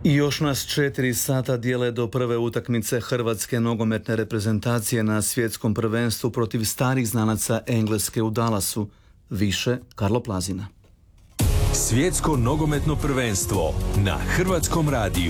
I još nas 4 sata dijele do prve utakmice hrvatske nogometne reprezentacije na svjetskom prvenstvu protiv starih znanaca Engleske u Dallasu. Više Karlo Plazina. Svjetsko nogometno prvenstvo na Hrvatskom radiju.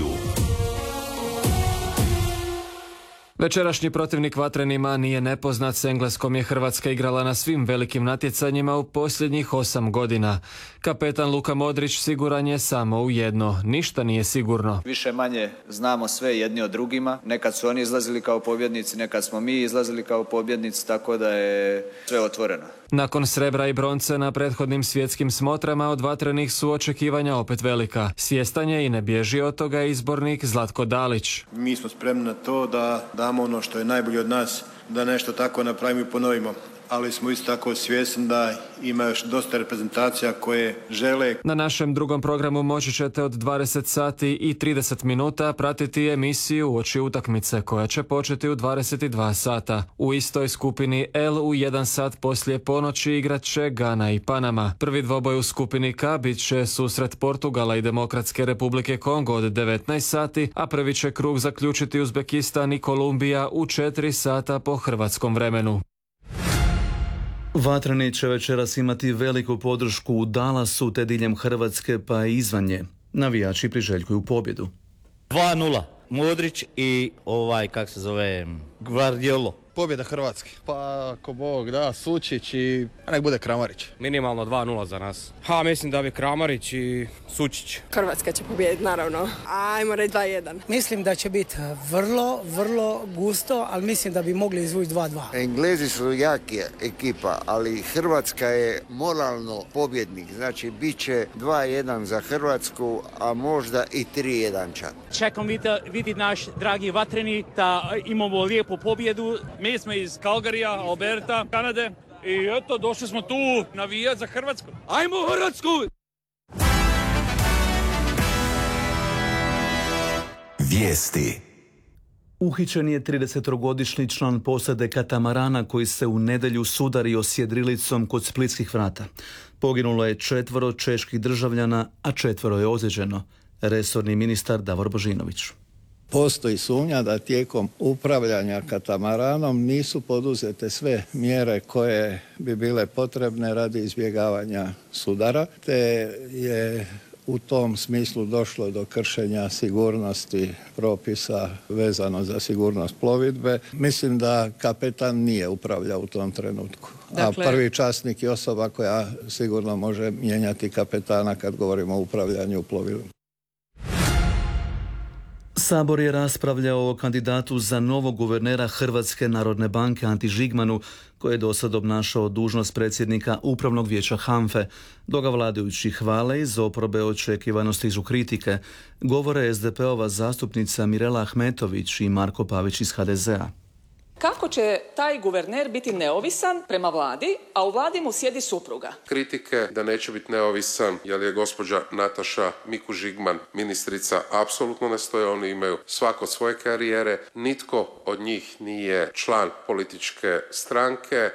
Večerašnji protivnik Vatrenima nije nepoznat. S Engleskom je Hrvatska igrala na svim velikim natjecanjima u posljednjih 8 godina. Kapetan Luka Modrić siguran je samo u jedno: ništa nije sigurno. Više manje znamo sve jedni od drugima. Nekad su oni izlazili kao pobjednici, nekad smo mi izlazili kao pobjednici, tako da je sve otvoreno. Nakon srebra i bronce na prethodnim svjetskim smotrama od Vatrenih su očekivanja opet velika. Svjestan je i ne bježi od toga izbornik Zlatko Dalić. Mi smo spremni na to da damo ono što je najbolje od nas, da nešto tako napravimo i ponovimo. Ali smo isto tako svjesni da ima još dosta reprezentacija koje žele. Na našem drugom programu moći ćete od 20 sati i 30 minuta pratiti emisiju Uoči utakmice koja će početi u 22 sata. U istoj skupini L u 1 sat poslije ponoći igrat će Gana i Panama. Prvi dvoboj u skupini K bit će susret Portugala i Demokratske Republike Kongo od 19 sati, a prvi će krug zaključiti Uzbekistan i Kolumbija u 4 sata po hrvatskom vremenu. Vatreni će večeras imati veliku podršku u Dallasu te diljem Hrvatske pa i izvan nje. Navijači priželjkuju pobjedu. 2-0. Modrić i Gvardiolo. Pobjeda Hrvatske. Pa ako Bog da, Sučić i nek bude Kramarić. Minimalno 2-0 za nas. Mislim da bi Kramarić i Sučić. Hrvatska će pobijediti, naravno. Ajmo reći 2-1. Mislim da će biti vrlo gusto, ali mislim da bi mogli izvući 2-2. Englezi su jaki ekipa, ali Hrvatska je moralno pobjednik. Znači, bit će 2-1 za Hrvatsku, a možda i 3-1 čak. Čekam vidjeti naš dragi Vatreni da imamo lijepu pobjedu. Mi smo iz Calgaryja, Alberta, Kanade i eto, došli smo tu navijati za Hrvatsku. Ajmo Hrvatsku! Vijesti. Uhićen je 30-godišnji član posade katamarana koji se u nedjelju sudario s jedrilicom kod Splitskih vrata. Poginulo je 4 čeških državljana, a 4 je ozlijeđeno. Resorni ministar Davor Božinović. Postoji sumnja da tijekom upravljanja katamaranom nisu poduzete sve mjere koje bi bile potrebne radi izbjegavanja sudara, te je u tom smislu došlo do kršenja sigurnosti propisa vezano za sigurnost plovidbe. Mislim da kapetan nije upravljao u tom trenutku. Dakle, a prvi časnik je osoba koja sigurno može mijenjati kapetana kad govorimo o upravljanju plovilom. Sabor je raspravljao o kandidatu za novog guvernera Hrvatske narodne banke Anti Žigmanu, koji je dosad obnašao dužnost predsjednika Upravnog vijeća HANFE. Dok ga vladajući hvale, iz oporbe očekivano stižu kritike. Govore SDP-ova zastupnica Mirela Ahmetović i Marko Pavić iz HDZ-a. Kako će taj guverner biti neovisan prema vladi, a u vladi mu sjedi supruga? Kritike da neće biti neovisan jer je gospođa Nataša Mikuš-Žigman ministrica apsolutno ne stoje. Oni imaju svako svoje karijere. Nitko od njih nije član političke stranke.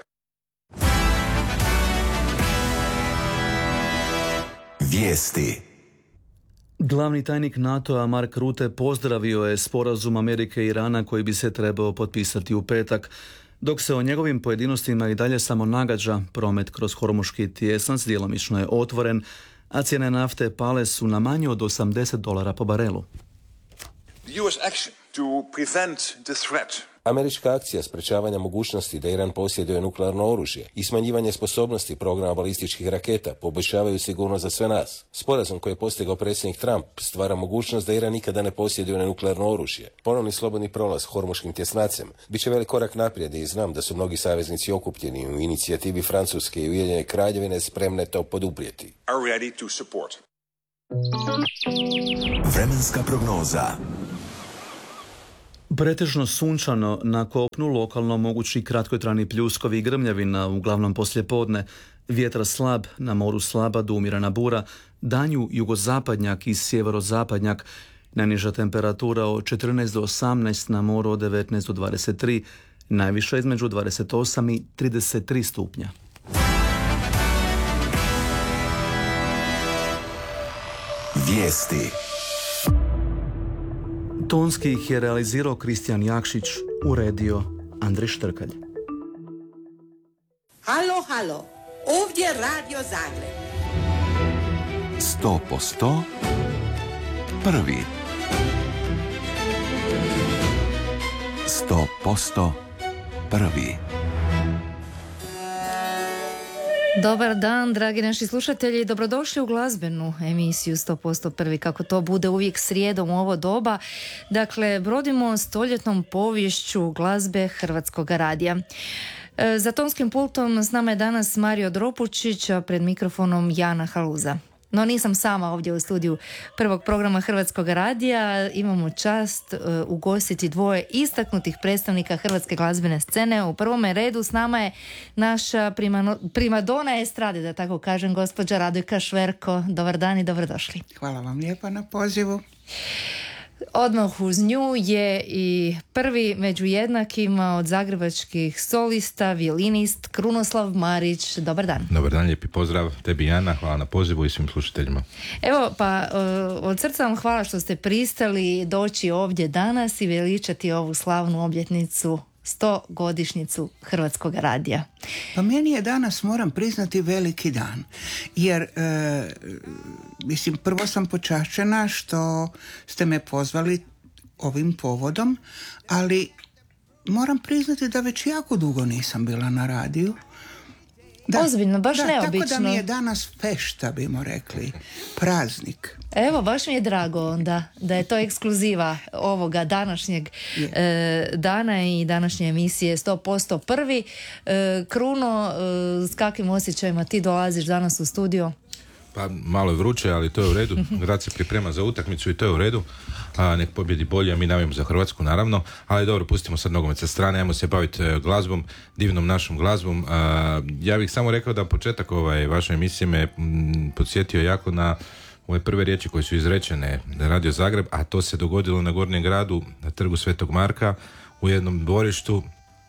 Vijesti. Glavni tajnik NATO-a Mark Rutte pozdravio je sporazum Amerike i Irana koji bi se trebao potpisati u petak. Dok se o njegovim pojedinostima i dalje samo nagađa, promet kroz Hormuški tjesnac djelomično je otvoren, a cijene nafte pale su na manje od $80 po barelu. Američka akcija sprečavanja mogućnosti da Iran posjeduje nuklearno oružje i smanjivanje sposobnosti programa balističkih raketa poboljšavaju sigurnost za sve nas. Sporazum koji je postigao predsjednik Trump stvara mogućnost da Iran nikada ne posjeduje nuklearno oružje. Ponovni slobodni prolaz Hormuškim tjesnacem biće velik korak naprijed i znam da su mnogi saveznici okupljeni u inicijativi Francuske i Ujedinjene Kraljevine spremne to poduprijeti. Vremenska prognoza. Pretežno sunčano, na kopnu lokalno mogući kratkotrajni pljuskovi i grmljavina, uglavnom poslijepodne. Vjetar slab, na moru slaba do umjerena bura, danju jugozapadnjak i sjeverozapadnjak. Najniža temperatura od 14 do 18, na moru od 19 do 23, najviša između 28 i 33 stupnja. Vijesti. Tonski ih je realizirao Kristijan Jakšić, uredio Andrej Štrkalj. Halo, halo, ovdje Radio Zagreb. 100% prvi. 100% prvi. Dobar dan, dragi naši slušatelji, dobrodošli u glazbenu emisiju 100% prvi, kako to bude uvijek srijedom u ovo doba. Dakle, brodimo stoljetnom poviješću glazbe Hrvatskog radija. Za tonskim pultom s nama je danas Mario Dropučić, a pred mikrofonom Jana Haluza. No nisam sama ovdje u studiju prvog programa Hrvatskog radija. Imamo čast ugostiti dvoje istaknutih predstavnika hrvatske glazbene scene. U prvome redu s nama je naša primadona estrade, da tako kažem, gospođa Radojka Šverko. Dobar dan i dobrodošli. Hvala vam lijepa na pozivu. Odmah uz nju je i prvi među jednakima od zagrebačkih solista, violinist Krunoslav Marić. Dobar dan. Dobar dan, lijepi pozdrav tebi Jana, hvala na pozivu i svim slušateljima. Evo, pa od srca vam hvala što ste pristali doći ovdje danas i veličati ovu slavnu obljetnicu 100-godišnjicu Hrvatskog radija. Pa meni je danas, moram priznati, veliki dan. Jer, mislim, prvo sam počašćena što ste me pozvali ovim povodom, ali moram priznati da već jako dugo nisam bila na radiju. Ozbiljno, baš neobično. Tako da mi je danas fešta, bimo rekli, praznik. Evo, baš mi je drago onda da je to ekskluziva ovoga današnjeg dana i današnje emisije 100% prvi. Kruno, s kakvim osjećajima ti dolaziš danas u studio? Pa malo je vruće, ali to je u redu. Grad se priprema za utakmicu i to je u redu. Nek pobjedi bolje, a mi navijamo za Hrvatsku naravno, ali dobro, pustimo sad nogomet sa strane, ajmo se baviti glazbom, divnom našom glazbom. Ja bih samo rekao da početak vaše emisije me podsjetio jako na ove prve riječi koje su izrečene na Radio Zagreb, a to se dogodilo na Gornjem gradu, na trgu Svetog Marka, u jednom dvorištu,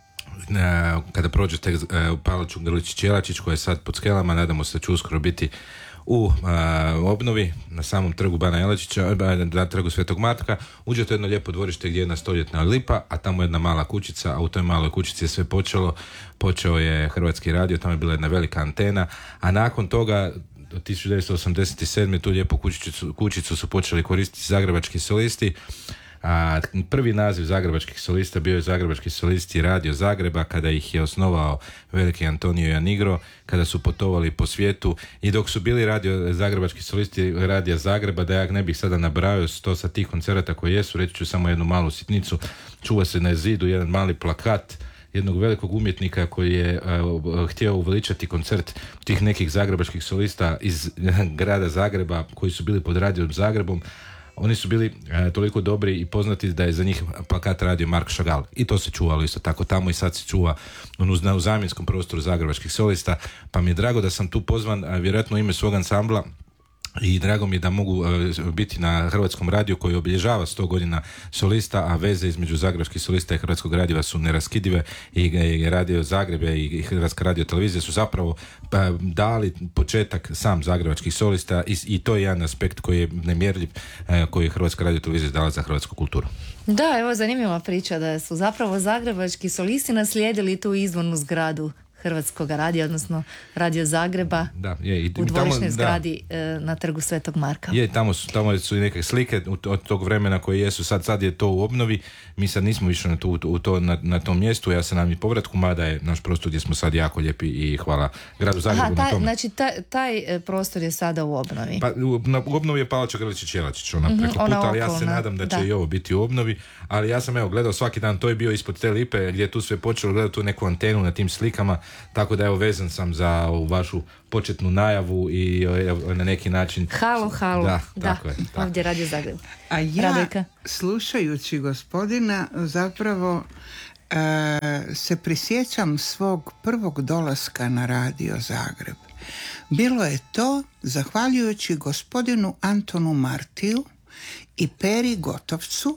kada prođete Palaču Grlić-Ćelačić, koja je sad pod skelama, nadamo se da će uskoro biti u obnovi na samom trgu Bana Jelačića, na trgu Svetog Marka, uđete u jedno lijepo dvorište gdje je jedna stoljetna lipa, a tamo jedna mala kućica, a u toj maloj kućici je sve počeo je Hrvatski radio, tamo je bila jedna velika antena, a nakon toga 1987. tu lijepu kućicu su počeli koristiti zagrebački solisti. Prvi naziv zagrebačkih solista bio je Zagrebački solisti Radio Zagreba, kada ih je osnovao veliki Antonio Janigro, kada su putovali po svijetu, i dok su bili zagrebački solisti Radija Zagreba, da ja ne bih sada nabrajao to sa tih koncerata koji jesu, reći ću samo jednu malu sitnicu. Čuva se na zidu jedan mali plakat jednog velikog umjetnika koji je htio uveličati koncert tih nekih zagrebačkih solista iz grada Zagreba koji su bili pod Radijom Zagrebom. Oni su bili toliko dobri i poznati da je za njih plakat radio Mark Chagall. I to se čuvalo isto tako tamo, i sad se čuva u zamjenskom prostoru zagrebačkih solista. Pa mi je drago da sam tu pozvan, vjerojatno u ime svog ansambla, i drago mi je da mogu biti na Hrvatskom radiju koji obilježava 100 godina solista, a veze između zagrebačkih solista i Hrvatskog radija su neraskidive, i Radio Zagrebe i Hrvatska radio televizija su zapravo dali početak sam zagrebačkih solista, i to je jedan aspekt koji je nemjerljiv, koji je Hrvatska radio televizija dala za hrvatsku kulturu. Da, evo zanimljiva priča da su zapravo zagrebački solisti naslijedili tu izvornu zgradu Hrvatskog radija, odnosno Radio Zagreba, u dvorišnoj zgradi na trgu Svetog Marka. Tamo su i neke slike od tog vremena koje jesu, sad je to u obnovi, mi sad nismo više na tom mjestu, ja se nam i povratku, mada je naš prostor gdje smo sad jako lijepi i hvala Gradu Zagrebu na tome. Znači taj prostor je sada u obnovi. Pa, u obnovi je Palača Grlić-Ćelačić, ona preko puta, ali ja se nadam da će i ovo biti u obnovi, ali ja sam gledao svaki dan, to je bio ispod te lipe gdje je tu sve počelo, gledao tu neku antenu na tim slikama, tako da vezan sam za vašu početnu najavu i na neki način... Halo. Da, tako je. Tako. Ovdje Radio Zagreb. A ja, Radojka, slušajući gospodina, zapravo se prisjećam svog prvog dolaska na Radio Zagreb. Bilo je to zahvaljujući gospodinu Antonu Martiju i Peri Gotovcu,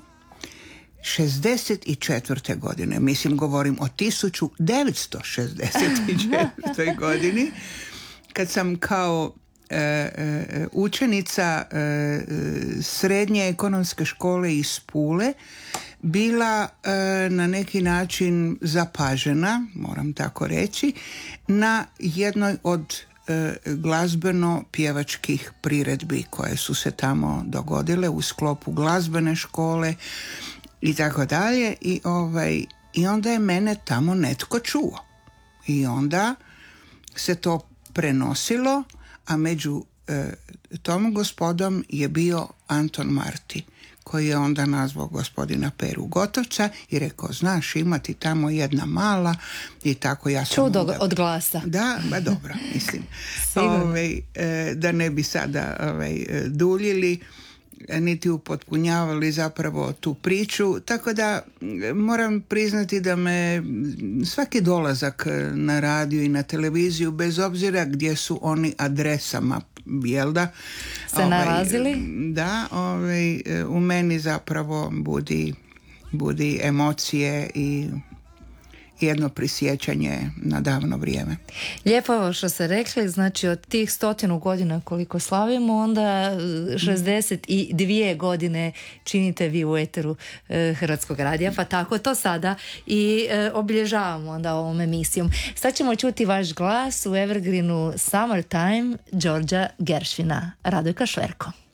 64. godine, mislim govorim o 1964. godini, kad sam kao učenica srednje ekonomske škole iz Pule bila na neki način zapažena, moram tako reći, na jednoj od glazbeno-pjevačkih priredbi koje su se tamo dogodile u sklopu glazbene škole i tako dalje. I onda je mene tamo netko čuo. I onda se to prenosilo, a među tom gospodom je bio Anton Marti, koji je onda nazvao gospodina Peru Gotovca i rekao, znaš, imati tamo jedna mala i tako ja sam... Čudo od glasa. Da, ba dobro, mislim. Da ne bi sada duljili, niti upotpunjavali zapravo tu priču, tako da moram priznati da me svaki dolazak na radio i na televiziju, bez obzira gdje su oni adresama, jel da? Se nalazili? Da, u meni zapravo budi emocije i jedno prisjećanje na davno vrijeme. Lijepo ovo što ste rekli, znači od tih 100 godina koliko slavimo, onda 62 godine činite vi u eteru Hrvatskog radija, pa tako to sada i obilježavamo onda ovom emisijom. Sad ćemo čuti vaš glas u Evergreenu Summertime Đorđa Gershvina. Radojka Šverko.